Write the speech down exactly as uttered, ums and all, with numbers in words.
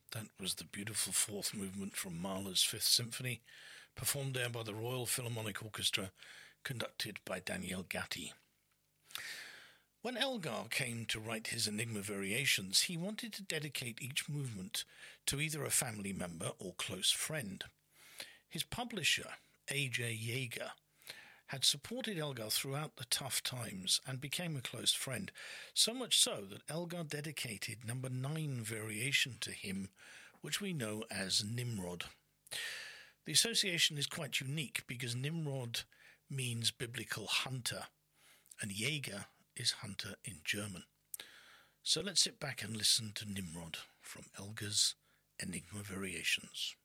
That was the beautiful fourth movement from Mahler's Fifth Symphony, performed there by the Royal Philharmonic Orchestra, conducted by Daniel Gatti. When Elgar came to write his Enigma variations, he wanted to dedicate each movement to either a family member or close friend. His publisher, A J Yeager, had supported Elgar throughout the tough times and became a close friend, so much so that Elgar dedicated number nine variation to him, which we know as Nimrod. The association is quite unique because Nimrod means biblical hunter, and Jäger is hunter in German. So let's sit back and listen to Nimrod from Elgar's Enigma Variations.